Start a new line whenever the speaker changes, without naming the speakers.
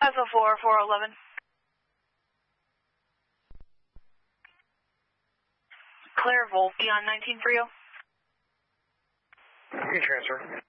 504, 411. Claire Volpe on 1930.
You can transfer.